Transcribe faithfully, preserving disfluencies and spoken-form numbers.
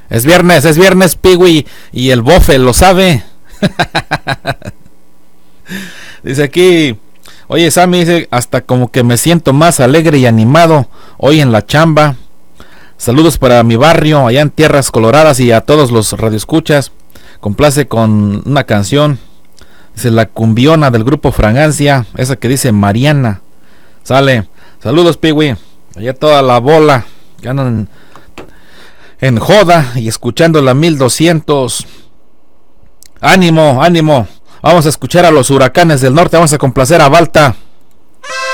Es viernes, es viernes, Piwi, y el bofe lo sabe. Dice aquí, oye Sammy, dice, hasta como que me siento más alegre y animado hoy en la chamba. Saludos para mi barrio, allá en Tierras Coloradas, y a todos los radioescuchas. Complace con una canción, dice la cumbiona del grupo Fragancia, esa que dice Mariana. Sale, saludos Piwi, allá toda la bola que andan en, en joda y escuchando la mil doscientos. Ánimo, ánimo, vamos a escuchar a los Huracanes del Norte, vamos a complacer a Balta.